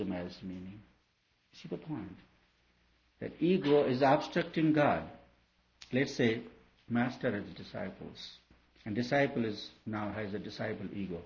as meaning. See the point? That ego is obstructing God. Let's say master has disciples, and disciple now has a disciple ego.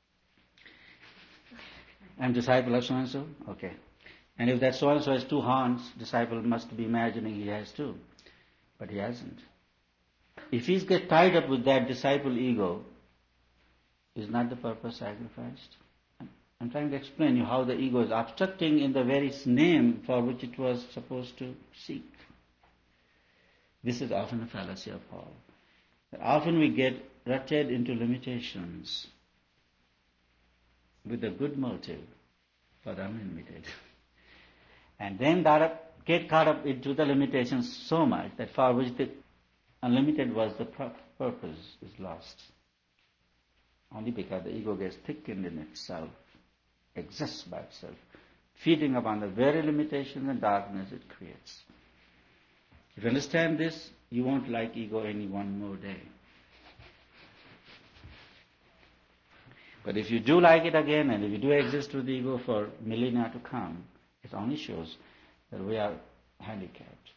I'm disciple of so-and-so? Okay. And if that so-and-so has two horns, disciple must be imagining he has two. But he hasn't. If he's get tied up with that disciple ego, is not the purpose sacrificed? I'm trying to explain you how the ego is obstructing in the very name for which it was supposed to seek. This is often a fallacy of Paul. Often we get rutted into limitations with a good motive for the unlimited. And then get caught up into the limitations so much that for which the unlimited was the purpose is lost. Only because the ego gets thickened in itself, exists by itself, feeding upon the very limitations and darkness it creates. If you understand this, you won't like ego any one more day. But if you do like it again, and if you do exist with the ego for millennia to come, it only shows that we are handicapped.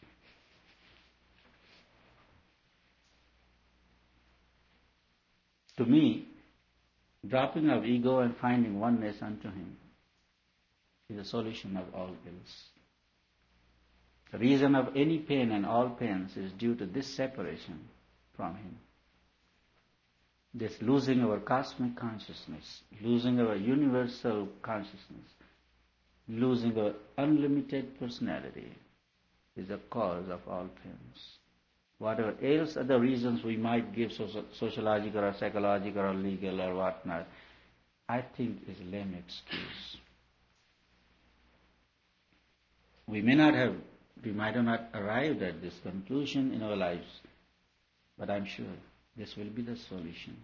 To me, dropping of ego and finding oneness unto Him is the solution of all ills. The reason of any pain and all pains is due to this separation from Him. This losing our cosmic consciousness, losing our universal consciousness, losing our unlimited personality is the cause of all pains. Whatever else other reasons we might give, sociological or psychological or legal or whatnot, I think is a lame excuse. We might have not arrived at this conclusion in our lives, but I'm sure this will be the solution.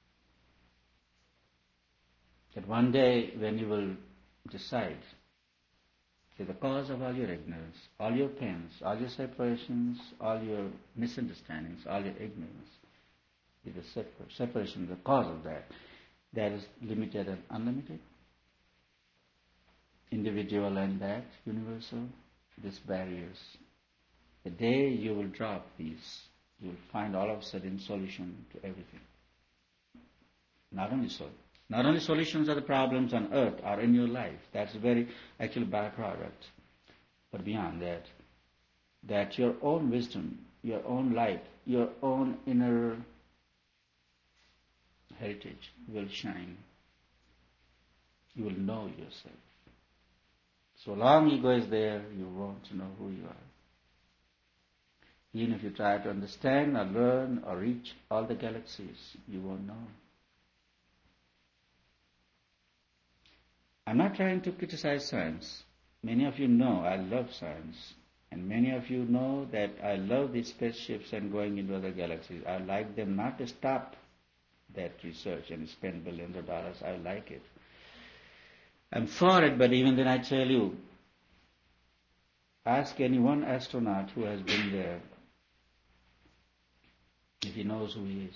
That one day when you will decide that the cause of all your ignorance, all your pains, all your separations, all your misunderstandings, all your ignorance, is the separation, the cause of that is limited and unlimited, individual and that, universal, these barriers. The day you will drop these, you will find all of a sudden solution to everything. Not only solutions of the problems on earth or in your life. That's a very actual byproduct. But beyond that your own wisdom, your own light, your own inner heritage will shine. You will know yourself. So long ego is there, you won't know who you are. Even if you try to understand or learn or reach all the galaxies, you won't know. I'm not trying to criticize science. Many of you know I love science. And many of you know that I love these spaceships and going into other galaxies. I like them not to stop that research and spend billions of dollars. I like it. I'm for it, but even then I tell you, ask any one astronaut who has been there if he knows who he is.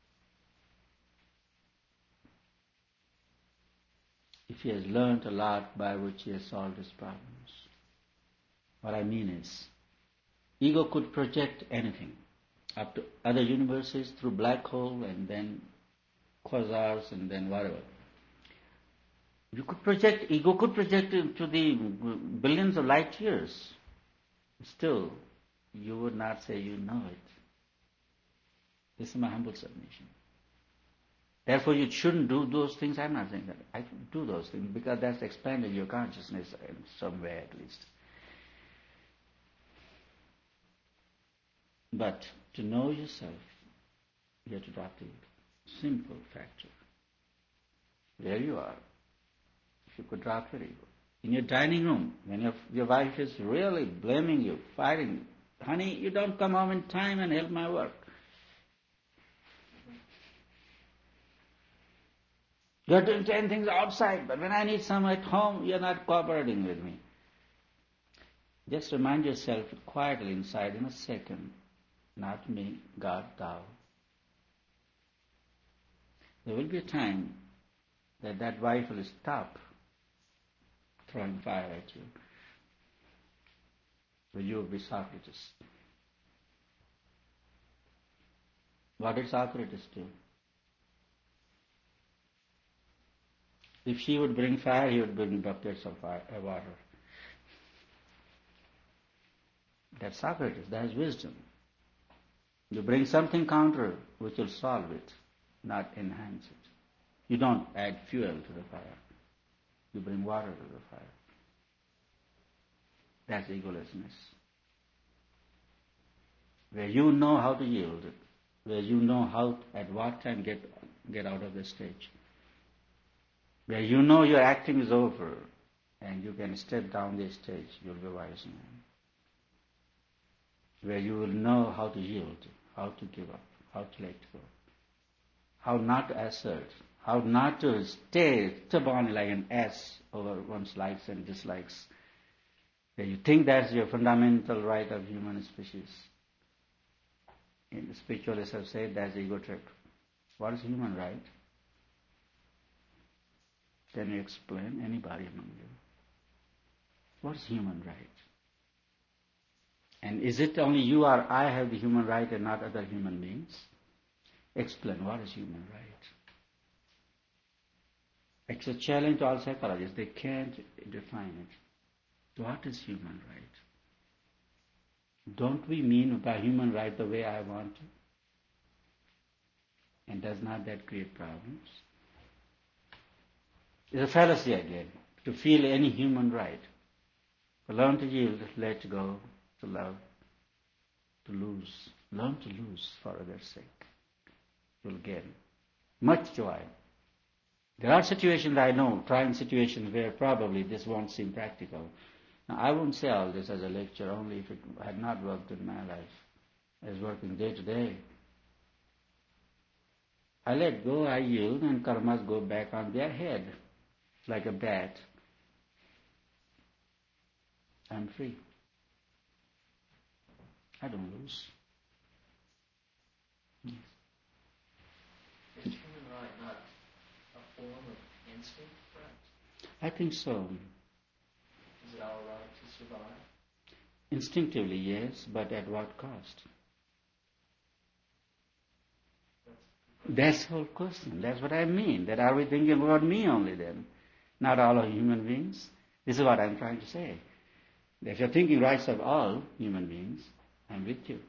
If he has learned a lot by which he has solved his problems. What I mean is, ego could project anything up to other universes through black hole and then quasars and then whatever. Ego could project it to the billions of light years. Still, you would not say you know it. This is my humble submission. Therefore, you shouldn't do those things. I'm not saying that. I can do those things because that's expanding your consciousness in some way at least. But to know yourself, you have to drop the simple factor. There you are. If you could drop your ego. In your dining room, when your wife is really blaming you, fighting, honey, you don't come home in time and help my work. You're doing 10 things outside, but when I need some at home, you're not cooperating with me. Just remind yourself quietly inside in a second, not me, God, thou. There will be a time that wife will stop throwing fire at you. So you will be Socrates. What did Socrates do? If she would bring fire, he would bring buckets of water. That's Socrates. That's wisdom. You bring something counter which will solve it, not enhance it. You don't add fuel to the fire. You bring water to the fire. That's egolessness. Where you know how to yield, where you know how, at what time get out of the stage. Where you know your acting is over and you can step down the stage, you'll be a wise man. Where you will know how to yield, how to give up, how to let go, how not to assert, how not to stay stubborn like an ass over one's likes and dislikes. Where you think that's your fundamental right of human species. The spiritualists have said that's ego trip. What is human right? Can you explain? Anybody among you? What is human right? And is it only you or I have the human right and not other human beings? Explain what is human right. It's a challenge to all psychologists. They can't define it. What is human right? Don't we mean by human right the way I want to? And does not that create problems? It's a fallacy again, to feel any human right. To learn to yield, let go, to love, to lose. Learn to lose for others' sake. You'll gain much joy. There are situations I know, trying situations where probably this won't seem practical. Now, I won't say all this as a lecture, only if it had not worked in my life, as working day to day. I let go, I yield, and karmas go back on their head, like a bat. I'm free. I don't lose. Yes. Is human right not a form of instinct, perhaps? I think so. Is it our right to survive? Instinctively, yes, but at what cost? That's the whole question. That's what I mean. That are we thinking about me only then? Not all of human beings? This is what I'm trying to say. If you're thinking rights of all human beings, I'm with you.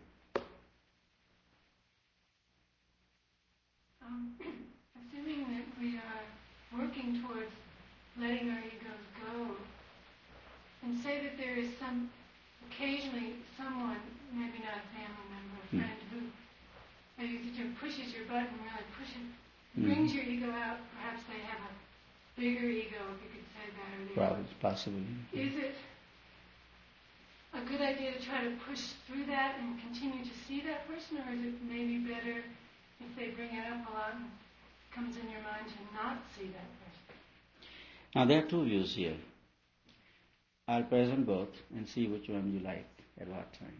Assuming that we are working towards letting our egos go, and say that there is occasionally someone, maybe not a family member, a friend, who, I use the term, pushes your button, really brings your ego out. Perhaps they have a bigger ego, if you could say that. Or Well, possibly. Is it a good idea to try to push through that and continue to see that person, or is it maybe better if they bring it up a lot and comes in your mind to not see that person? Now there are two views here. I'll present both and see which one you like at what time.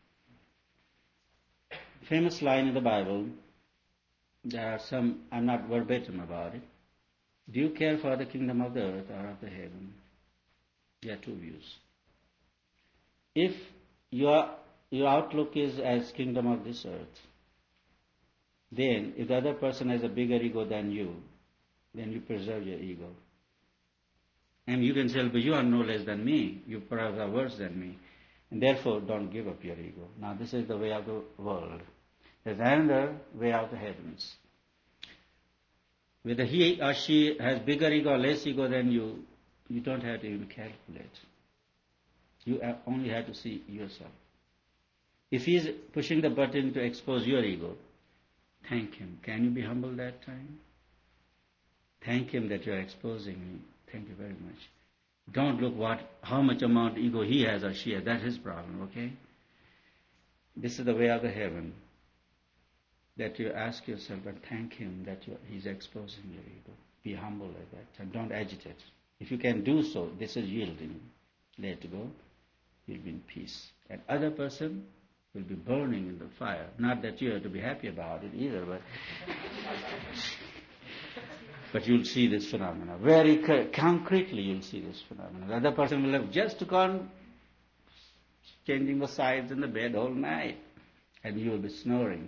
Famous line in the Bible, there are some, I'm not verbatim about it. Do you care for the kingdom of the earth or of the heaven? There are two views. If your outlook is as kingdom of this earth, then if the other person has a bigger ego than you, then you preserve your ego. And you can say, but you are no less than me, you perhaps are worse than me, and therefore don't give up your ego. Now this is the way of the world. There's another way of the heavens. Whether he or she has bigger ego or less ego than you, you don't have to even calculate. You only have to see yourself. If he is pushing the button to expose your ego, thank him. Can you be humble that time? Thank him that you are exposing me. Thank you very much. Don't look how much amount ego he has or she has. That's his problem, okay? This is the way of the heaven. That you ask yourself and thank him that he's exposing your ego. Be humble like that and don't agitate. If you can do so, this is yielding. Let go. You'll be in peace. And other person will be burning in the fire. Not that you have to be happy about it either, but But you'll see this phenomena. Very concretely you'll see this phenomena. The other person will have just gone changing the sides in the bed all night, and you will be snoring.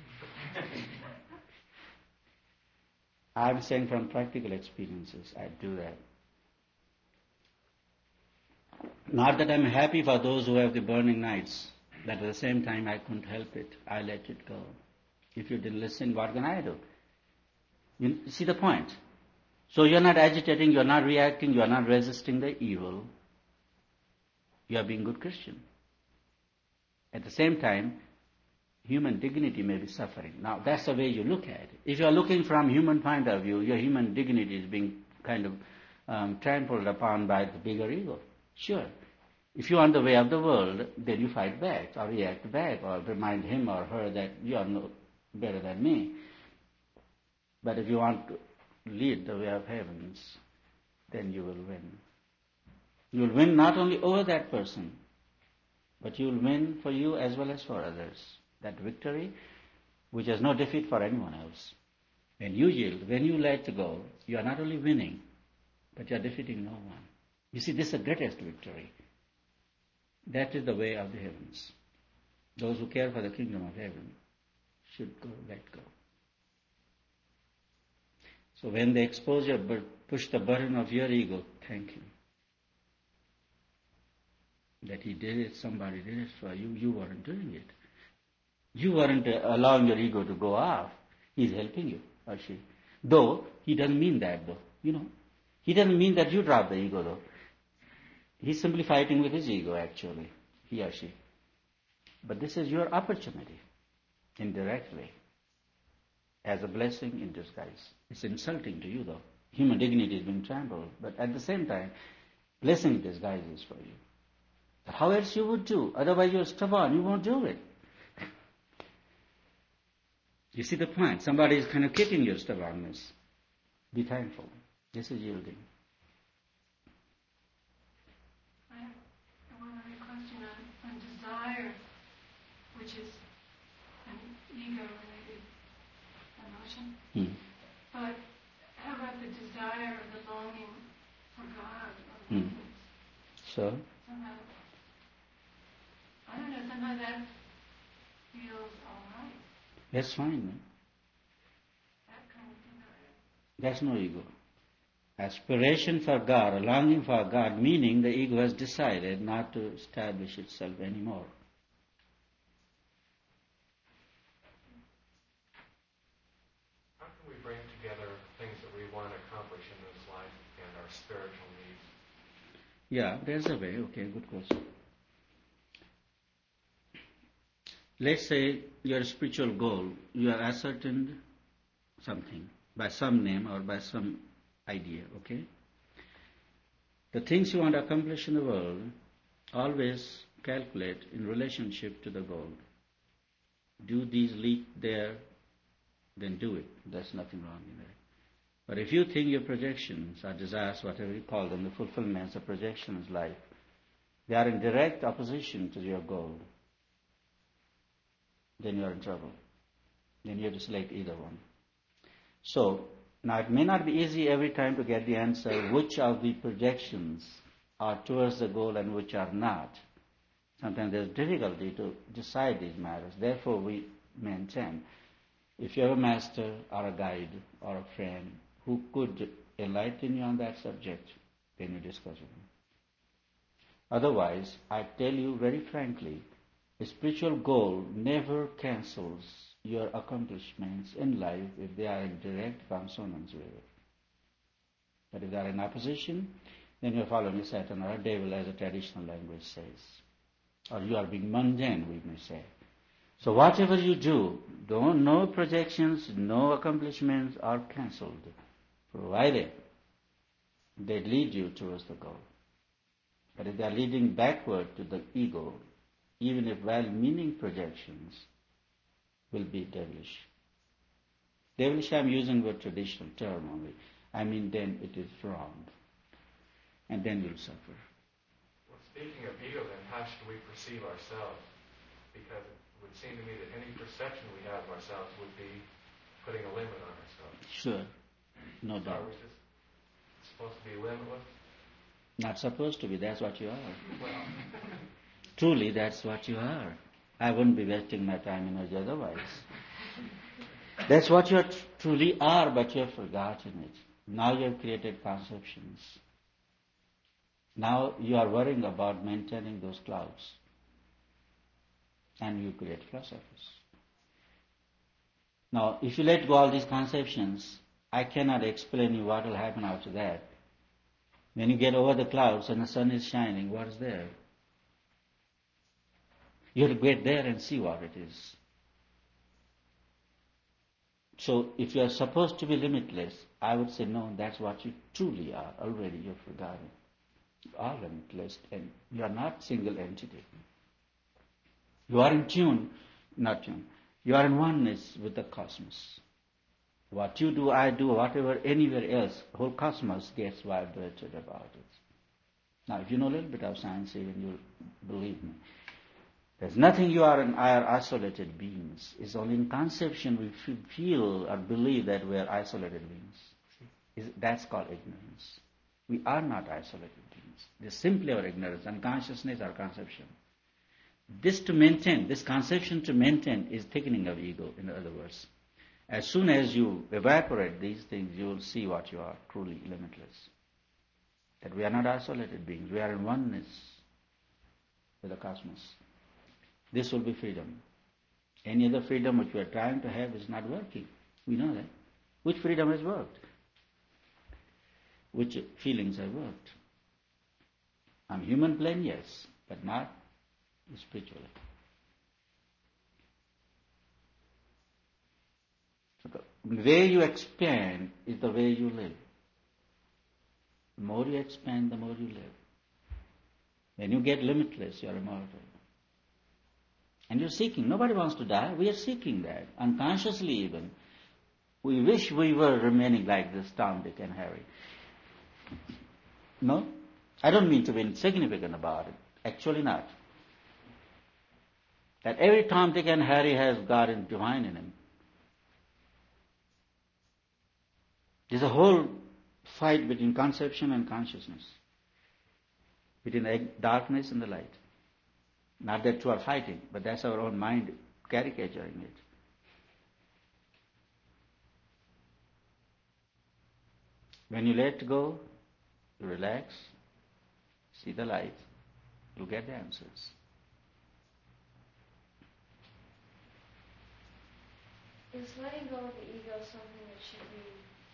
I'm saying from practical experiences, I do that. Not that I'm happy for those who have the burning nights, but at the same time I couldn't help it. I let it go. If you didn't listen, what can I do? You see the point? So you're not agitating, you're not reacting, you're not resisting the evil. You are being good Christian. At the same time, human dignity may be suffering. Now, that's the way you look at it. If you're looking from human point of view, your human dignity is being kind of trampled upon by the bigger ego. Sure. If you're on the way of the world, then you fight back or react back or remind him or her that you are no better than me. But if you want to lead the way of heavens, then you will win. You will win not only over that person, but you will win for you as well as for others. That victory, which has no defeat for anyone else. When you yield, when you let go, you are not only winning, but you are defeating no one. You see, this is the greatest victory. That is the way of the heavens. Those who care for the kingdom of heaven should go, let go. So when they expose your, push the burden of your ego, thank him. That he did it, somebody did it for you, you weren't doing it. You weren't allowing your ego to go off. He's helping you, or she. Though, he doesn't mean that though, He doesn't mean that you drop the ego though. He's simply fighting with his ego actually, he or she. But this is your opportunity, indirectly, as a blessing in disguise. It's insulting to you though. Human dignity is being trampled, but at the same time, blessing in disguise is for you. How else you would do? Otherwise you're stubborn, you won't do it. You see the point? Somebody is kind of kicking your stubbornness. Be thankful. This is yielding. I have one other question on desire, which is an ego-related emotion. But how about the desire or the longing for God or goodness? So? Somehow, I don't know, somehow that feels all right. That's fine, man. That kind of desire. That's no ego. Aspiration for God, a longing for God, meaning the ego has decided not to establish itself anymore. How can we bring together things that we want to accomplish in this life and our spiritual needs? Yeah, there's a way. Okay, good question. Let's say your spiritual goal, you have ascertained something by some name or by some idea, okay? The things you want to accomplish in the world, always calculate in relationship to the goal. Do these lead there, then do it. There's nothing wrong in that. But if you think your projections or desires, whatever you call them, the fulfillments of projections life, they are in direct opposition to your goal, then you are in trouble. Then you have to select either one. So, now it may not be easy every time to get the answer which of the projections are towards the goal and which are not. Sometimes there's difficulty to decide these matters. Therefore, we maintain, if you have a master or a guide or a friend who could enlighten you on that subject, then you discuss with him. Otherwise, I tell you very frankly, a spiritual goal never cancels your accomplishments in life if they are in direct consonance with it. But if they are in opposition, then you are following a Satan or a devil, as the traditional language says. Or you are being mundane, we may say. So whatever you do, no projections, no accomplishments are cancelled, provided they lead you towards the goal. But if they are leading backward to the ego, even if well-meaning projections, will be devilish. Devilish, I'm using the traditional term only. I mean, then it is wrong. And then you'll suffer. Well, speaking of ego, then how should we perceive ourselves? Because it would seem to me that any perception we have of ourselves would be putting a limit on ourselves. Sure. No So doubt. are we just supposed to be limitless? Not supposed to be, that's what you are. Well, Truly, that's what you are. I wouldn't be wasting my time and energy otherwise. That's what you truly are, but you have forgotten it. Now you have created conceptions. Now you are worrying about maintaining those clouds. And you create philosophers. Now, if you let go all these conceptions, I cannot explain you what will happen after that. When you get over the clouds and the sun is shining, what is there? You have to get there and see what it is. So, if you are supposed to be limitless, I would say no, that's what you truly are. Already you have forgotten. You are limitless and you are not single entity. You are in tune, not tune. You are in oneness with the cosmos. What you do, I do, whatever, anywhere else, the whole cosmos gets vibrated about it. Now, if you know a little bit of science, even you'll believe me. There's nothing you are and I are isolated beings. It's only in conception we feel or believe that we are isolated beings. That's called ignorance. We are not isolated beings. It's simply our ignorance. Unconsciousness, our conception. This conception to maintain is thickening of ego, in other words. As soon as you evaporate these things, you will see what you are, truly limitless. That we are not isolated beings, we are in oneness with the cosmos. This will be freedom. Any other freedom which we are trying to have is not working. We know that. Which freedom has worked? Which feelings have worked? On human plane, yes, but not spiritually. So the way you expand is the way you live. The more you expand, the more you live. When you get limitless, you are immortal. And you're seeking. Nobody wants to die. We are seeking that. Unconsciously even. We wish we were remaining like this Tom, Dick and Harry. No? I don't mean to be insignificant about it. Actually not. That every Tom, Dick and Harry has God and divine in him. There's a whole fight between conception and consciousness. Between the darkness and the light. Not that two are fighting, but that's our own mind caricaturing it. When you let go, you relax, see the light, you'll get the answers. Is letting go of the ego something that should be,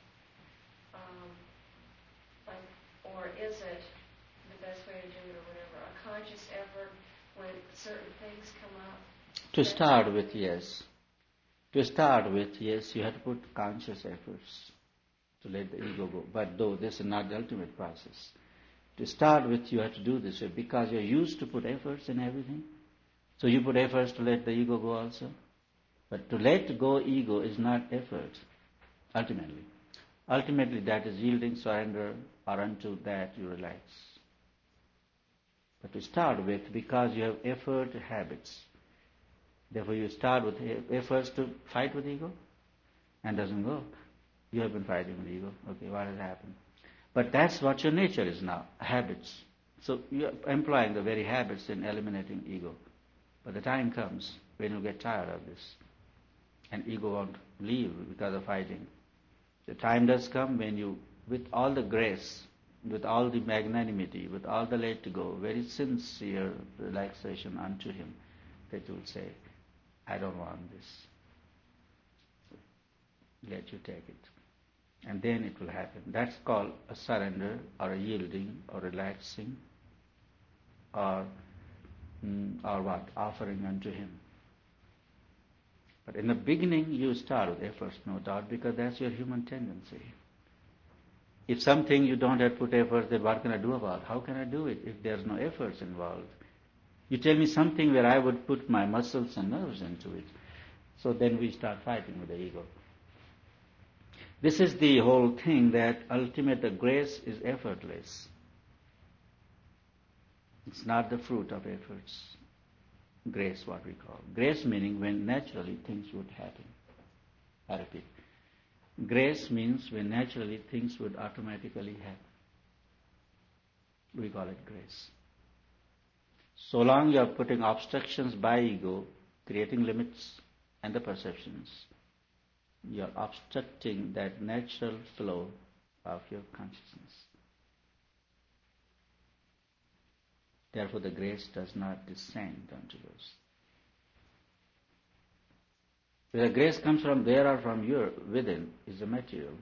or is it the best way to do it or whatever, a conscious effort when certain things come up? To start with, yes. To start with, yes, you have to put conscious efforts to let the ego go. But though this is not the ultimate process. To start with, you have to do this way because you're used to put efforts in everything. So you put efforts to let the ego go also. But to let go ego is not effort, ultimately. Ultimately, that is yielding, surrender, or unto that you relax. But to start with, because you have effort habits, therefore you start with efforts to fight with ego, and doesn't go. You have been fighting with ego. Okay, what has happened? But that's what your nature is now, habits. So you are employing the very habits in eliminating ego. But the time comes when you get tired of this, and ego won't leave because of fighting. The time does come when you, with all the grace, with all the magnanimity, with all the let go, very sincere relaxation unto him, that you will say, I don't want this. Let you take it. And then it will happen. That's called a surrender, or a yielding, or relaxing, or what? Offering unto him. But in the beginning, you start with efforts, no doubt, because that's your human tendency. If something you don't have to put efforts, then what can I do about it? How can I do it if there's no efforts involved? You tell me something where I would put my muscles and nerves into it. So then we start fighting with the ego. This is the whole thing, that ultimate grace is effortless. It's not the fruit of efforts. Grace, what we call. Grace meaning when naturally things would happen. I repeat. Grace means when naturally things would automatically happen. We call it grace. So long you are putting obstructions by ego, creating limits and the perceptions, you are obstructing that natural flow of your consciousness. Therefore the grace does not descend onto those. Whether grace comes from there or from your within is the material.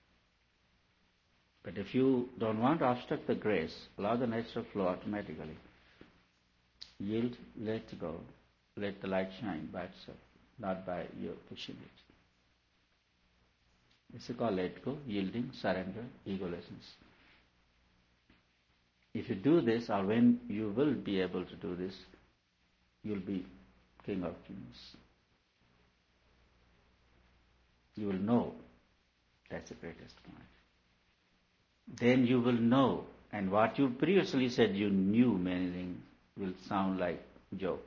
But if you don't want to obstruct the grace, allow the natural flow automatically. Yield, let go, let the light shine by itself, not by your pushing it. This is called let go, yielding, surrender, egolessness. If you do this, or when you will be able to do this, you'll be King of Kings. You will know. That's the greatest point. Then you will know, and what you previously said you knew many things will sound like joke.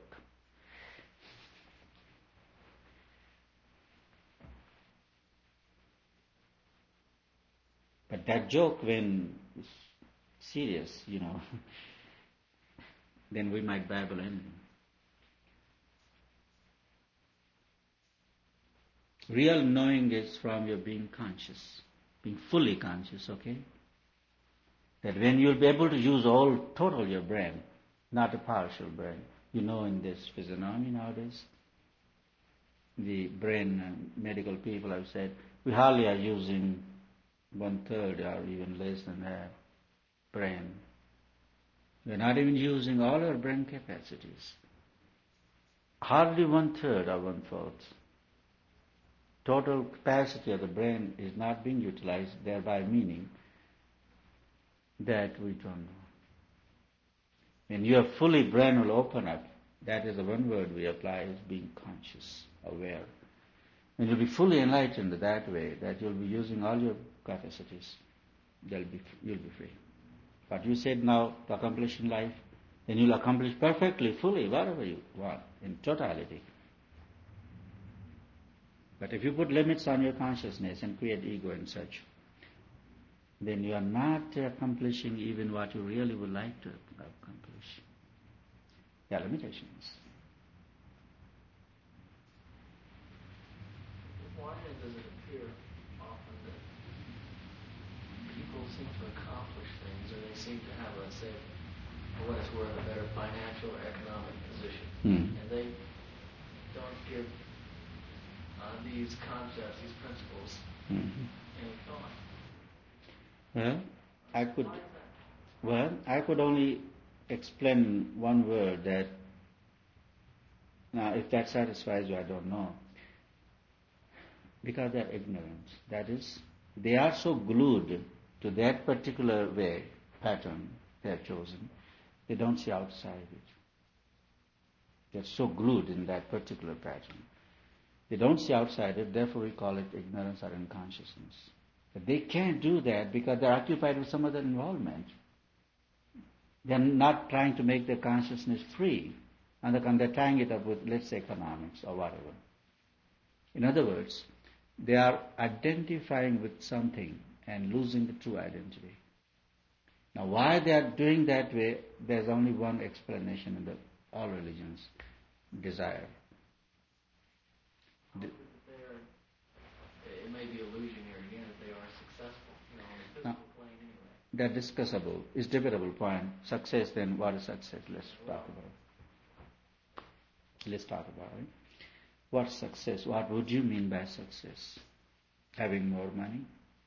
But that joke, when it's serious, then we might babble anything. Real knowing is from your being conscious, being fully conscious, okay? That when you'll be able to use total your brain, not a partial brain. In this physiognomy nowadays, the brain medical people have said, we hardly are using 1/3 or even less than that brain. We're not even using all our brain capacities. Hardly 1/3 or 1/4. Total capacity of the brain is not being utilized, thereby meaning that we don't know. When your fully brain will open up, that is the one word we apply, is being conscious, aware. When you'll be fully enlightened that way, that you'll be using all your capacities, you'll be free. What you said now to accomplish in life, then you'll accomplish perfectly, fully, whatever you want, in totality. But if you put limits on your consciousness and create ego and such, then you are not accomplishing even what you really would like to accomplish. There are limitations. Why does it appear often that people seem to accomplish things, or they seem to have, let's say, for what it's worth, a better financial or economic position, and they don't give these concepts, these principles, any thought? I could only explain one word that, now if that satisfies you, I don't know. Because they are ignorant. That is, they are so glued to that particular way, pattern they have chosen, they don't see outside it. They're so glued in that particular pattern. They don't see outside it, therefore we call it ignorance or unconsciousness. But they can't do that because they're occupied with some other involvement. They're not trying to make their consciousness free, and they're tying it up with, let's say, economics or whatever. In other words, they are identifying with something and losing the true identity. Now, why they are doing that way, there's only one explanation in all religions: desire. It may be illusionary again if they are successful, on the physical plane anyway. They're discussable. It's debatable point. Success, then what is success? Let's talk about it. What's success? What would you mean by success? Having more money?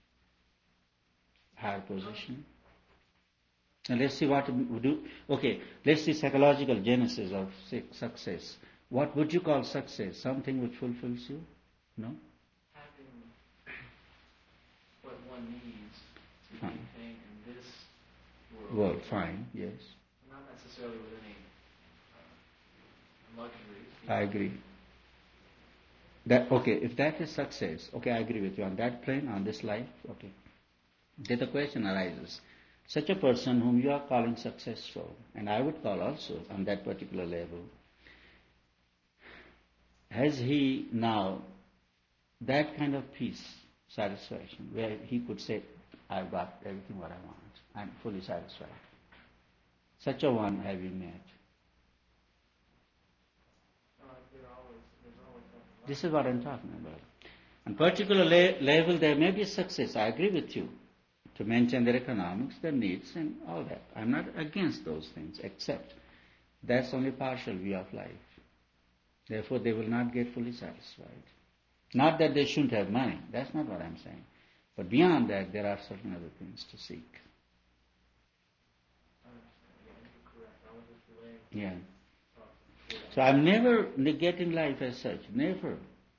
Higher position? And let's see what we do. Okay, let's see psychological genesis of success. What would you call success? Something which fulfills you? No? Having what one needs to Fine. maintain in this World, fine, yes. Not necessarily with any luxuries. I agree. If that is success, I agree with you on that plane, on this life, okay. Then the question arises, such a person whom you are calling successful, and I would call also on that particular level, has he now that kind of peace, satisfaction, where he could say, I've got everything what I want. I'm fully satisfied. Such a one have you met? This is what I'm talking about. On particular level, there may be success. I agree with you. To maintain their economics, their needs, and all that. I'm not against those things, except that's only partial view of life. Therefore, they will not get fully satisfied. Not that they shouldn't have money. That's not what I'm saying. But beyond that, there are certain other things to seek. Yeah. So I'm never negating life as such. Never.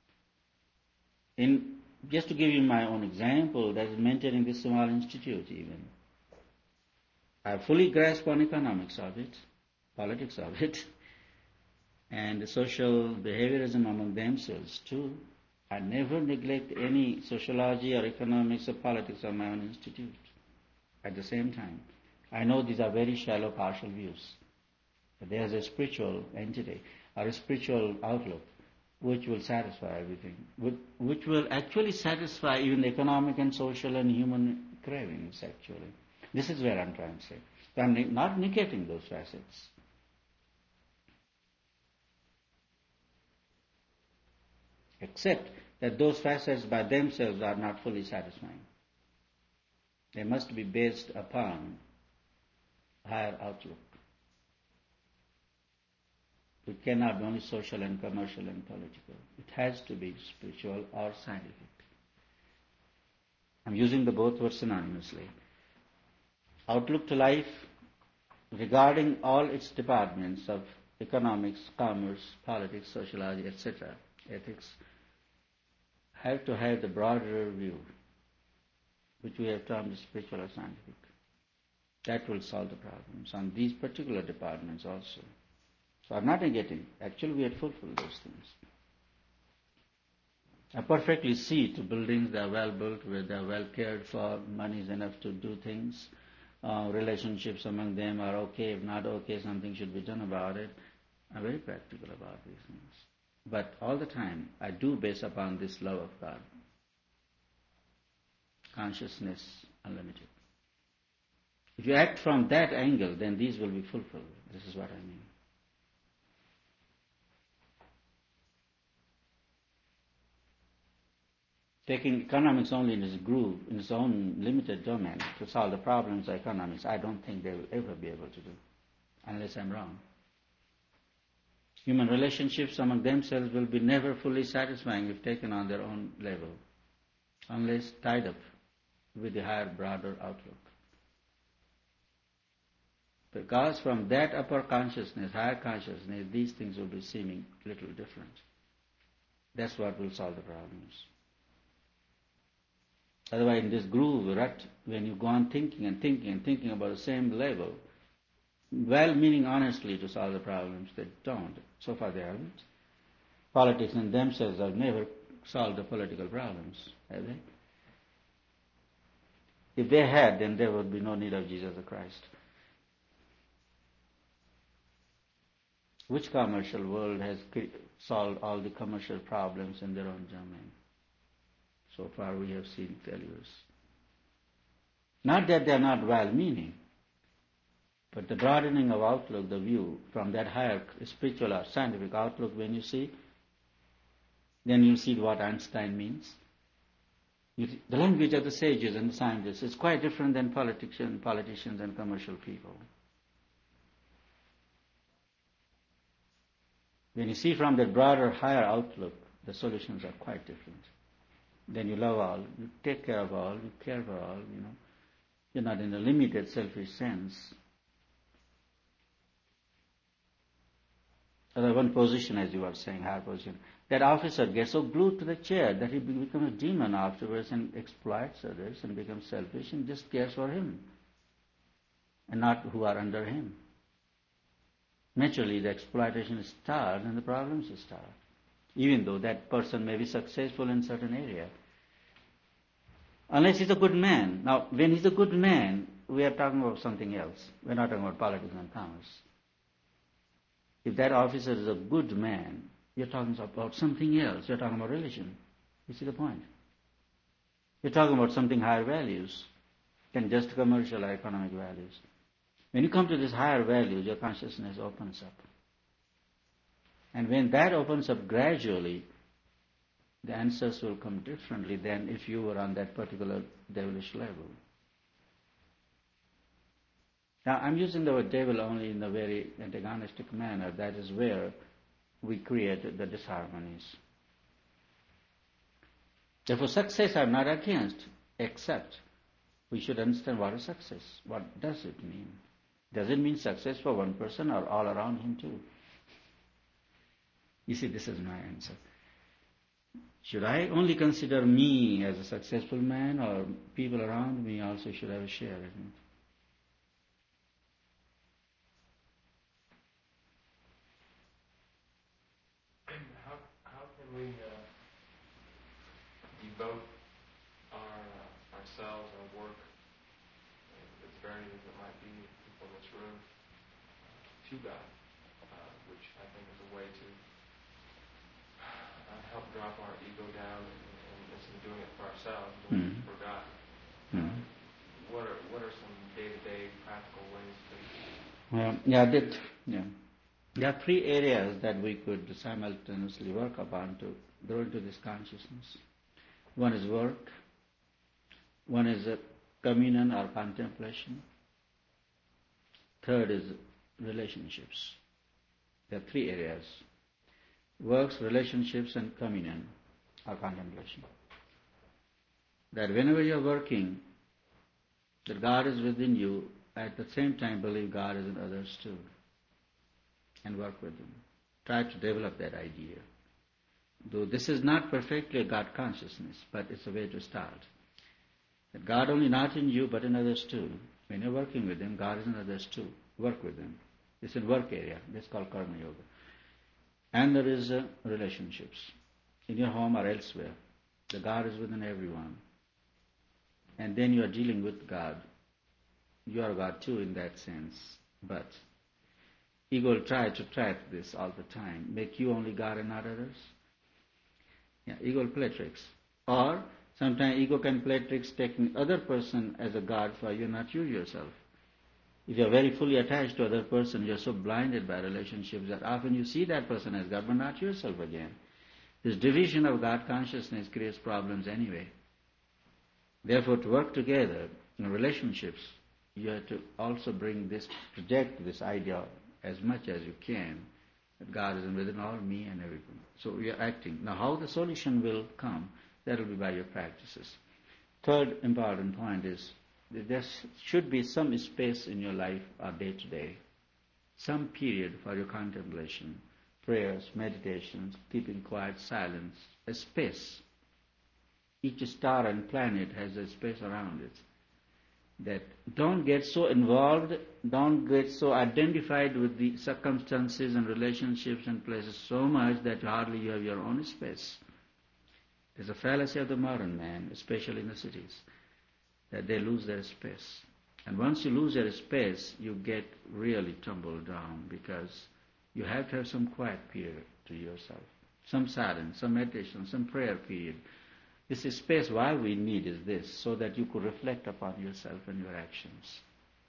Just to give you my own example, that is maintaining this small institute even. I fully grasp on economics of it, politics of it, and the social behaviorism among themselves too. I never neglect any sociology or economics or politics of my own institute. At the same time, I know these are very shallow, partial views. But there's a spiritual entity or a spiritual outlook which will satisfy everything, which will actually satisfy even the economic and social and human cravings, actually. This is where I'm trying to say. So I'm not negating those facets. Except that those facets by themselves are not fully satisfying. They must be based upon higher outlook. It cannot be only social and commercial and political. It has to be spiritual or scientific. I'm using the both words synonymously. Outlook to life regarding all its departments of economics, commerce, politics, sociology, etc., ethics, have to have the broader view, which we have termed spiritual or scientific. That will solve the problems on these particular departments also. So I'm not negating. Actually, we had fulfilled those things. I perfectly see to buildings that are well built, where they are well cared for, money is enough to do things, relationships among them are okay. If not okay, something should be done about it. I'm very practical about these things. But all the time, I do base upon this love of God. Consciousness unlimited. If you act from that angle, then these will be fulfilled. This is what I mean. Taking economics only in its groove, in its own limited domain, to solve the problems of economics, I don't think they will ever be able to do, unless I'm wrong. Human relationships among themselves will be never fully satisfying if taken on their own level, unless tied up with the higher, broader outlook. Because from that upper consciousness, higher consciousness, these things will be seeming a little different. That's what will solve the problems. Otherwise, in this groove, rut, when you go on thinking and thinking and thinking about the same level, well meaning honestly to solve the problems, they don't. So far they haven't. Politics in themselves have never solved the political problems, have they? If they had, then there would be no need of Jesus Christ. Which commercial world has solved all the commercial problems in their own domain? So far we have seen failures. Not that they are not well-meaning, but the broadening of outlook, the view from that higher spiritual or scientific outlook, when you see, then you'll see what Einstein means. The language of the sages and the scientists is quite different than politicians and commercial people. When you see from that broader, higher outlook, the solutions are quite different. Then you love all, you take care of all, you care for all, You're not in a limited, selfish sense. Other one position, as you were saying, higher position. That officer gets so glued to the chair that he becomes a demon afterwards and exploits others and becomes selfish and just cares for him and not who are under him. Naturally, the exploitation starts and the problems start, even though that person may be successful in certain area. Unless he's a good man. Now, when he's a good man, we are talking about something else. We're not talking about politics and commerce. If that officer is a good man, you're talking about something else. You're talking about religion. You see the point? You're talking about something higher values than just commercial or economic values. When you come to these higher values, your consciousness opens up. And when that opens up gradually, the answers will come differently than if you were on that particular devilish level. Now, I'm using the word devil only in a very antagonistic manner. That is where we create the disharmonies. Therefore, success I'm not against, except we should understand what is success. What does it mean? Does it mean success for one person or all around him too? You see, this is my answer. Should I only consider me as a successful man, or people around me also should have a share in it? How can we devote ourselves, our work, as varied as it might be, people in this room, to God, which I think is a way to help drop our ego down and instead of doing it for ourselves, doing it for God. What are some day-to-day practical ways to... Well, there are three areas that we could simultaneously work upon to grow into this consciousness. One is work, one is communion or contemplation, third is relationships. There are three areas: works, relationships, and communion or contemplation. That whenever you are working, that God is within you, at the same time believe God is in others too, and work with them. Try to develop that idea. Though this is not perfectly a God consciousness, but it's a way to start. That God only not in you, but in others too. When you're working with Him, God is in others too. Work with Him. It's a work area. That's called Karma Yoga. And there is relationships. In your home or elsewhere. The God is within everyone. And then you are dealing with God. You are God too in that sense. But ego will try to trap this all the time. Make you only God and not others. Ego will play tricks. Or sometimes ego can play tricks taking other person as a God for you, not you yourself. If you are very fully attached to other person, you are so blinded by relationships that often you see that person as God, but not yourself again. This division of God consciousness creates problems anyway. Therefore, to work together in relationships, you have to also project this idea as much as you can, that God is within all, me and everything. So we are acting. Now how the solution will come, that will be by your practices. Third important point is that there should be some space in your life or day to day, some period for your contemplation, prayers, meditations, keeping quiet, silence, a space. Each star and planet has a space around it. That don't get so involved, don't get so identified with the circumstances and relationships and places so much that hardly you have your own space. There's a fallacy of the modern man, especially in the cities, that they lose their space. And once you lose your space, you get really tumbled down, because you have to have some quiet period to yourself, some silence, some meditation, some prayer period. This is space. Why we need is this, so that you could reflect upon yourself and your actions.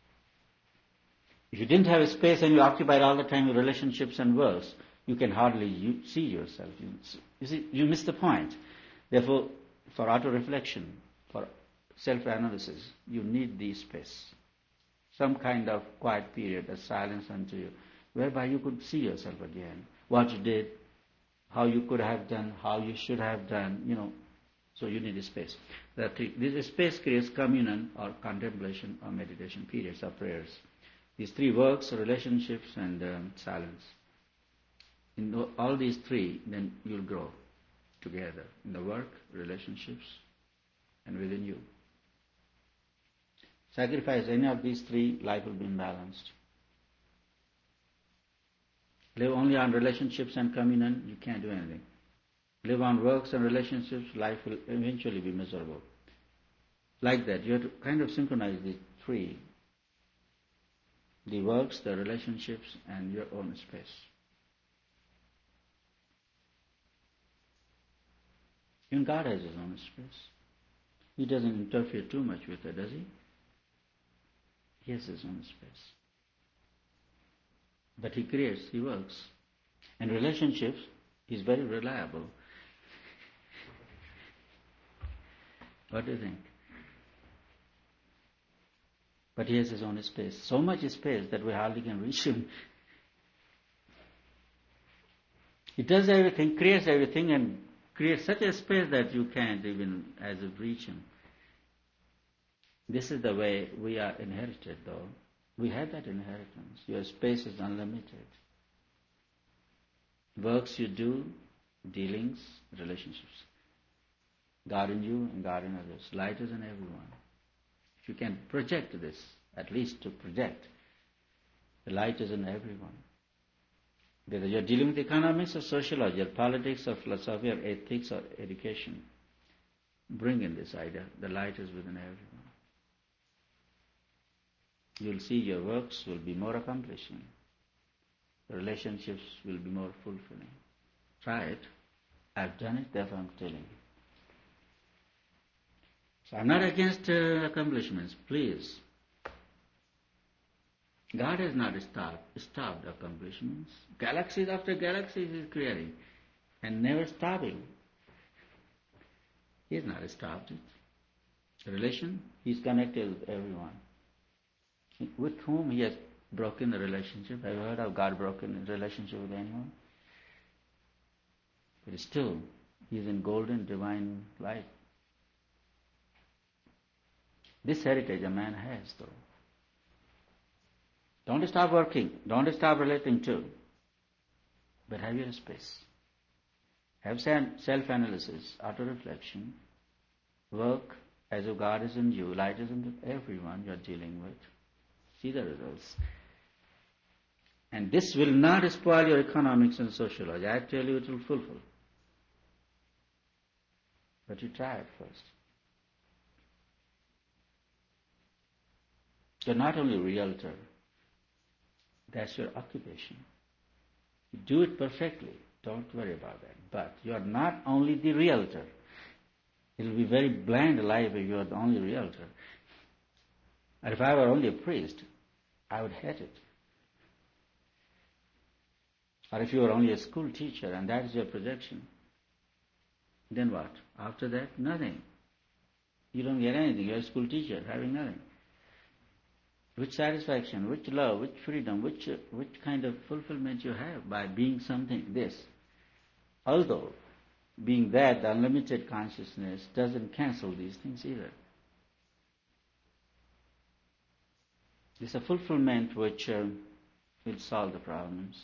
If you didn't have a space and you occupied all the time with relationships and works, you can hardly see yourself. You see, you miss the point. Therefore, for auto-reflection, for self-analysis, you need the space. Some kind of quiet period, a silence unto you, whereby you could see yourself again, what you did, how you could have done, how you should have done, So you need a space. This space creates communion or contemplation or meditation periods or prayers. These three: works, relationships, and silence. In all these three, then you'll grow together in the work, relationships, and within you. Sacrifice any of these three, life will be imbalanced. Live only on relationships and communion, you can't do anything. Live on works and relationships, life will eventually be miserable. Like that, you have to kind of synchronize the three: the works, the relationships, and your own space. Even God has His own space. He doesn't interfere too much with her, does he? He has his own space. But he creates, he works. And relationships, he's very reliable. What do you think? But he has his own space. So much space that we hardly can reach him. He does everything, creates everything, and creates such a space that you can't even as if reach him. This is the way we are inherited, though. We have that inheritance. Your space is unlimited. Works you do, dealings, relationships. God in you and God in others. Light is in everyone. If you can project this, at least to project, the light is in everyone. Whether you're dealing with economics or sociology or politics or philosophy or ethics or education, bring in this idea, the light is within everyone. You'll see your works will be more accomplishing. The relationships will be more fulfilling. Try it. I've done it, therefore I'm telling you. So I'm not against accomplishments, please. God has not stopped accomplishments. Galaxies after galaxies is creating and never stopping. He has not stopped it. The relation, He's connected with everyone. With whom He has broken the relationship. Have you heard of God broken the relationship with anyone? But still, He is in golden divine light. This heritage a man has, though. Don't stop working. Don't stop relating to. But have your space. Have self-analysis, auto-reflection. Work as if God is in you, light is in everyone you are dealing with. See the results. And this will not spoil your economics and sociology. I tell you, it will fulfill. But you try it first. You're not only a realtor, that's your occupation. You do it perfectly, don't worry about that. But you're not only the realtor. It will be very bland life if you're the only realtor. And if I were only a priest, I would hate it. Or if you were only a school teacher and that is your projection, then what? After that, nothing. You don't get anything. You're a school teacher having nothing. Which satisfaction, which love, which freedom, which kind of fulfillment you have by being something, this. Although, being that, the unlimited consciousness doesn't cancel these things either. It's a fulfillment which will solve the problems.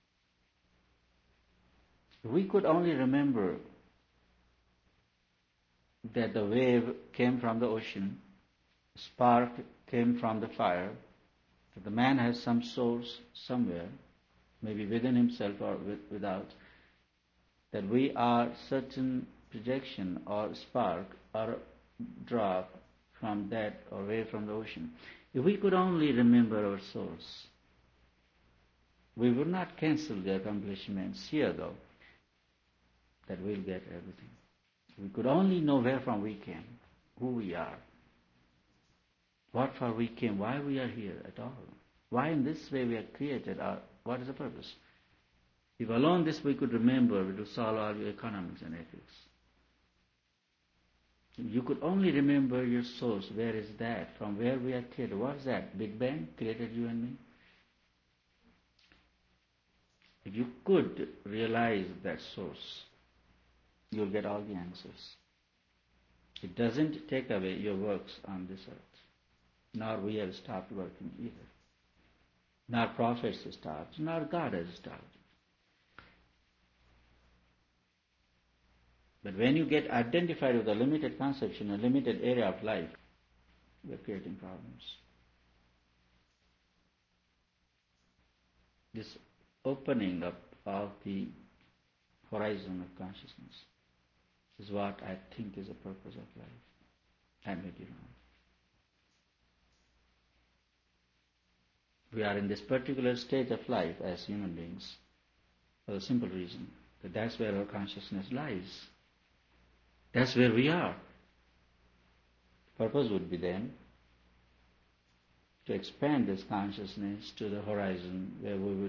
If we could only remember that the wave came from the ocean, spark came from the fire, that the man has some source somewhere, maybe within himself or without, that we are certain projection or spark or drop from that or wave from the ocean. If we could only remember our source, we would not cancel the accomplishments here though, that we'll get everything. We could only know where from we came, who we are, what for we came, why we are here at all, why in this way we are created, what is the purpose. If alone this we could remember, it will solve all your economics and ethics. You could only remember your source. Where is that? From where we are created. What is that? Big Bang created you and me? If you could realize that source, you'll get all the answers. It doesn't take away your works on this earth. Nor we have stopped working either. Nor prophets have stopped, nor God has stopped. But when you get identified with a limited conception, a limited area of life, you're creating problems. This opening up of the horizon of consciousness is what I think is the purpose of life. I may be wrong. We are in this particular stage of life as human beings for the simple reason that that's where our consciousness lies. That's where we are. Purpose would be then to expand this consciousness to the horizon where we would